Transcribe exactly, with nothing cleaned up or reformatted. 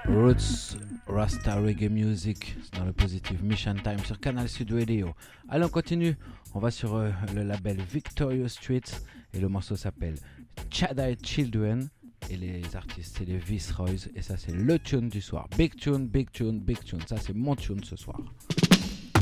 Roots Rasta Reggae Music dans le Positive Mission Time sur Canal Sud Radio. Allez, on continue. On va sur euh, le label Victorious Streets et le morceau s'appelle Chadai Children et les artistes c'est les Viceroys et ça c'est le tune du soir. Big tune, big tune, big tune. Ça c'est mon tune ce soir.